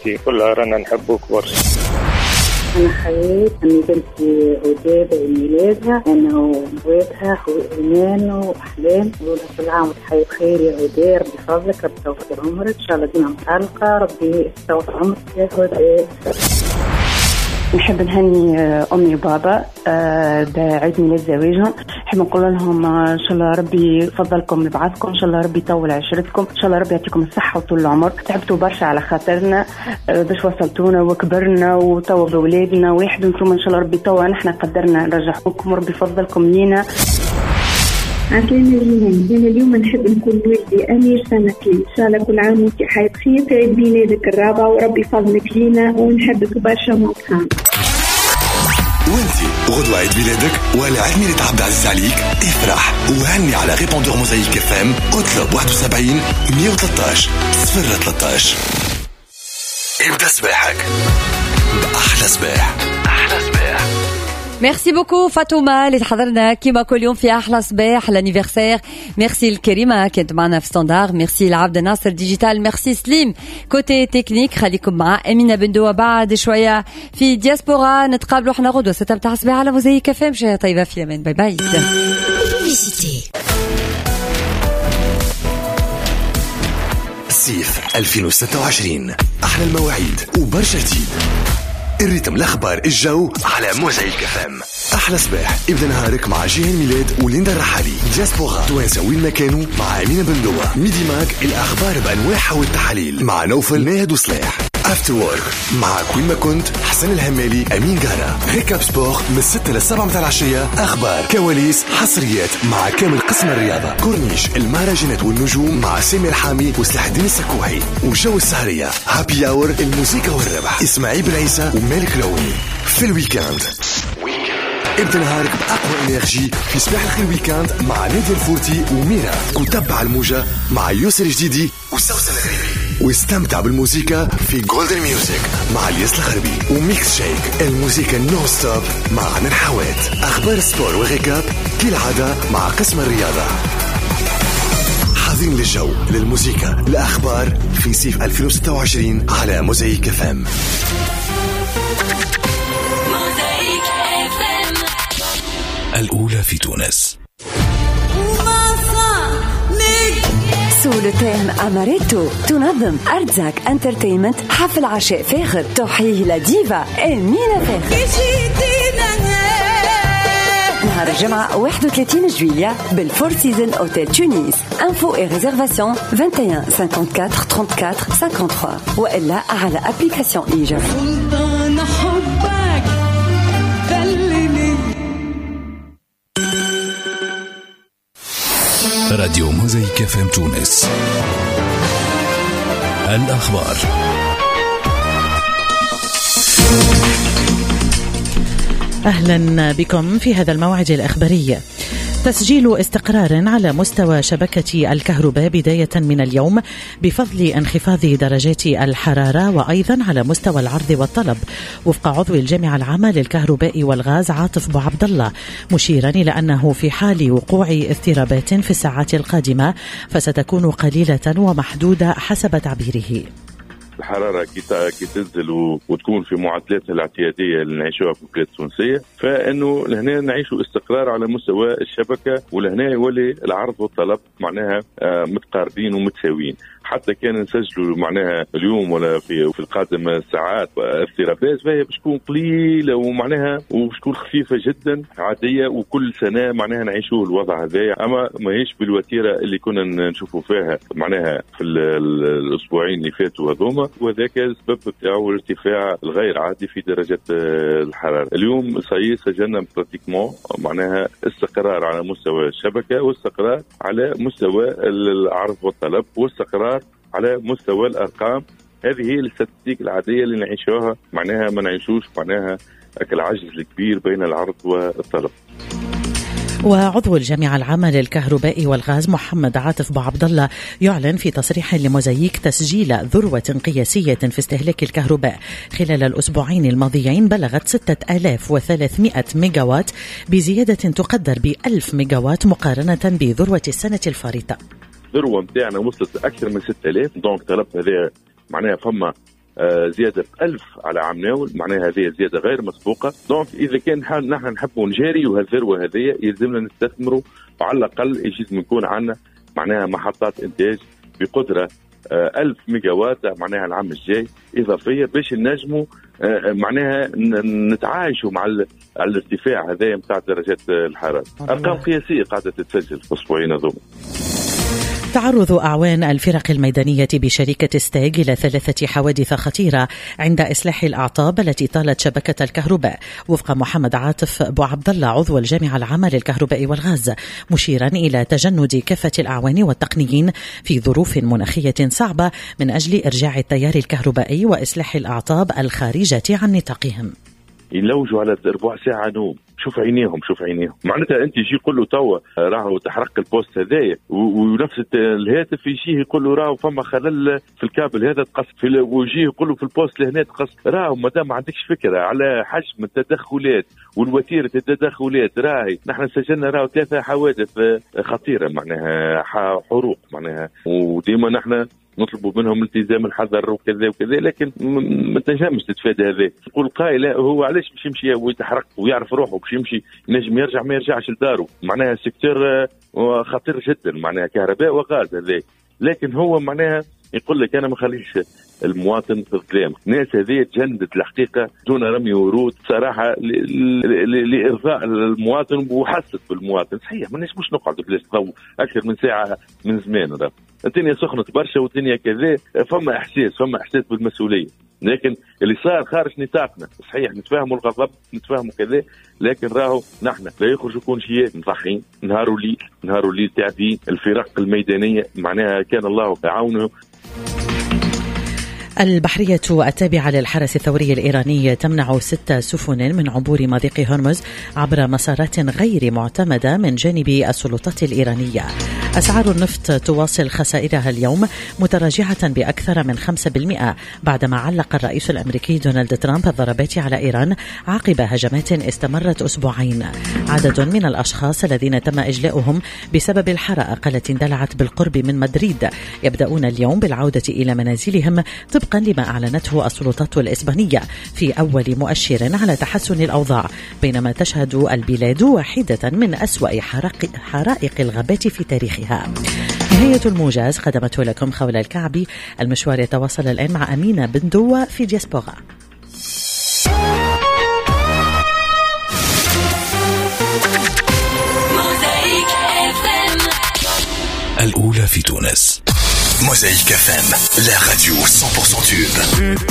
كلها رانا نحبوك برشا. أنا حييت أن بنتي عداد ميلادها، أنا وبواتها إيمان وأحلام، ولها كل عام وتحيي بخير يا عداد، بفضلك ربي يطول عمرك إن شاء الله ديما متعلقة، ربي يطول عمرك يا عداد. نحب نهني أمي وبابا ده عيد ميلاد زواجهم، نحب نقول لهم إن شاء الله ربي يفضلكم لبعضكم، إن شاء الله ربي يطول عشرتكم، إن شاء الله ربي يعطيكم الصحة وطول العمر. تعبتوا برشا على خاطرنا باش وصلتونا وكبرنا وتوا بولادنا واحد، وانتم إن شاء الله ربي توا نحن قدرنا نرجعوكم وربي يفضلكم لينا. عسلامة اليوم. أنا اليوم نحب نكون ولدي أمير سنكي، إن شاء الله كل عام وانتي حياة خير في عيد ميلادك الرابع وربي يفضلك لينا ونحبك برشا موتخان. وانتي غدوة عيد ميلادك ولا عيد ميلاد عبد العزيز عليك؟ افرح وهني على ريبوندور موزايك اف ام، اطلب 71 113 013. ابدأ صباحك بأحلى صباح. أحلى صباح. ميرسي بوكو فاطمة اللي تحضرنا كيما كل يوم في أحلى صباح الانيفرسير. ميرسي الكريمة كانت معنا في ستاندار، ميرسي العبد ناصر ديجيتال، ميرسي سليم كوتي تكنيك. خليكم مع أمينة بندوة بعد شوية في دياسبورا، نتقابلوا احنا غدوة 6 متاع الصباح على موزايك اف ام. شيء طيبة في الأمان، باي باي. الصيف 2026 أحلى المواعيد وبرشا جديد. الريتم الأخبار الجو على موزايك اف ام. أحلى صباح ابدأ نهارك مع جيهان ميلاد وليندا الرحالي. دياسبورا توانسة وين ما كانوا مع أمينة بندوة. ميدي ماك الأخبار بأنواعها والتحاليل مع نوفل ناهد وصلاح. افتر وورك مع كوين ما كنت حسن الهمالي أمين جارة. ريكاب سبور من 6 ل 7 متاع العشية، أخبار كواليس حصريات مع كامل قسم الرياضة. كورنيش المهرجانات والنجوم مع سامي الحامي وسلاح الدين السكوحي. وجو السهرية هابي اور الموسيقى والربح إسماعيل بن عيسى ومالك لوني. في الويكاند ابدأ نهارك بأقوى إنرجي في صباح الخير ويكاند مع نادية الفورتي وميرا. وتبع الموجة مع يوسر الجديدي وسوسن الغريبي. واستمتع بالموسيقى في جولدن ميوزك مع الياس الغربي وميكس شيك. الموسيقى نو ستوب مع عنان حوات. أخبار سبور وغيكاب كالعادة مع قسم الرياضة. حاضرين للجو للموسيقى الأخبار في صيف 2026 على موزايك اف ام. الأولى في تونس. سولتين أماريتو تنظم أرزاك انترتينمنت حفل عشاء فاخر تحييه لديفا أمينة فاخر نهار الجمعة 31 جويلية بالفور سيزن أوتيل تونس. انفو اي ريزرفاسيون 21 54 34 53 وإلا على أبليكاسيون إيجاب. راديو موزايك اف ام تونس. الأخبار. أهلا بكم في هذا الموعد الأخباري. تسجيل استقرار على مستوى شبكة الكهرباء بداية من اليوم بفضل انخفاض درجات الحرارة وأيضا على مستوى العرض والطلب، وفق عضو الجامعة العامة للكهرباء والغاز عاطف بوعبد الله، مشيرا إلى أنه في حال وقوع اضطرابات في الساعات القادمة فستكون قليلة ومحدودة حسب تعبيره. الحرارة كي تنزل وتكون في معدلاتها الاعتيادية اللي نعيشوها في البلاد التونسية، فإنه لهنا نعيشوا استقرار على مستوى الشبكة، ولهنا يولي العرض والطلب معناها متقاربين ومتساويين. حتى كان نسجلوا معناها اليوم ولا في القادم ساعات اضطرابات، فهي باش تكون قليله ومعناها وباش تكون خفيفه جدا عاديه، وكل سنه معناها نعيشوا الوضع هذايا، اما ماهيش بالوتيره اللي كنا نشوفوا فيها معناها في الاسبوعين اللي فاتوا هذوما، وذاك السبب تاعو الارتفاع الغير عادي في درجات الحراره. اليوم سجلنا براتيكمون معناها استقرار على مستوى الشبكه، واستقرار على مستوى العرض والطلب، واستقرار على مستوى الأرقام. هذه هي الاستاتستيك العادية اللي نعيشوها، معناها ما نعيشوش معناها العجز الكبير بين العرض والطلب. وعضو الجامعة العامة للكهرباء والغاز محمد عاطف بوعبد الله يعلن في تصريح لموزايك تسجيل ذروة قياسية في استهلاك الكهرباء خلال الأسبوعين الماضيين بلغت 6300 ميجاوات، بزيادة تقدر ب1000 ميجاوات مقارنة بذروة السنة الفارطة. الذروة متاعنا وصلت أكثر من 6000، دونك طلب هذا معناها فما زيادة 1000 على عام ناول، معناها هذه زيادة غير مسبوقة. دونك إذا كان نحن نحبوا نجاريوا الذروة هذه يلزمنا نستثمروا على الأقل يجب يكون عندنا معناها محطات إنتاج بقدرة 1000 ميجا وات معناها العام الجاي إضافية باش نجموا معناها نتعايشوا مع الارتفاع هذا متاع درجات الحرارة. أرقام قياسية قاعدة تتسجل في أسبوعين هذوما. تعرض أعوان الفرق الميدانية بشركة ستاج إلى 3 حوادث خطيرة عند إصلاح الأعطاب التي طالت شبكة الكهرباء، وفق محمد عاطف أبو عبد الله عضو الجامعة العامة للكهرباء والغاز، مشيرا إلى تجند كافة الأعوان والتقنيين في ظروف مناخية صعبة من أجل إرجاع التيار الكهربائي وإصلاح الأعطاب الخارجة عن نطاقهم. يلوجوا على ربع ساعة نوم. شوف عينيهم معناتها انت يجي يقول له توا راهو تحرق البوست هذايا، ونفس الهاتف يجي يقول له راهو فما خلل في الكابل هذا تقص ويجي يقول له في البوست لهنا تقص. راهو مادام ما عندكش فكره على حجم التدخلات والوتيره التدخلات، راهي نحن سجلنا راهو 3 حوادث خطيره معناها حروق معناها، وديما نحن نطلبوا منهم التزام الحذر وكذا وكذا، لكن ما تنجمش تتفادى هذا. يقول قائل هو علاش باش يمشي ويتحرق ويعرف روحه باش يمشي نجم يرجع ما يرجعش لداره، معناها سيكتور خطير جدا معناها كهرباء وغاز هذا، لكن هو معناها يقول لك انا ما خليش المواطن في الظلام. الناس هذه تجندت الحقيقه دون رمي ورود صراحه لارضاء المواطن وحست بالمواطن. صحيح ما نجموش نقعدوا بلاش ضوء اكثر من ساعه من زمان، راه الدنيا سخنت برشا والدنيا كذا، فما احساس بالمسؤوليه، لكن اللي صار خارج نطاقنا. صحيح نتفاهموا الغضب نتفاهموا كذا، لكن راهو نحن لا يخرج يكون شيء مضحين نهار وليل تعبين. الفرق الميدانيه معناها كان الله يعاونه. البحرية التابعة للحرس الثوري الإيراني تمنع 6 سفن من عبور مضيق هرمز عبر مسارات غير معتمدة من جانب السلطات الإيرانية. أسعار النفط تواصل خسائرها اليوم متراجعة بأكثر من 5% بعدما علق الرئيس الأمريكي دونالد ترامب الضربات على إيران عقب هجمات استمرت أسبوعين. عدد من الأشخاص الذين تم إجلاؤهم بسبب الحرائق التي اندلعت بالقرب من مدريد يبدأون اليوم بالعودة إلى منازلهم طبقا لما أعلنته السلطات الإسبانية في أول مؤشر على تحسن الأوضاع، بينما تشهد البلاد واحدة من أسوأ حرائق الغابات في تاريخها. نهاية الموجز قدمته لكم خولة الكعبي. المشوار يتواصل الآن مع أمينة بندوة في دياسبورا. الأولى في تونس. موزايك FM, la radio 100% tube.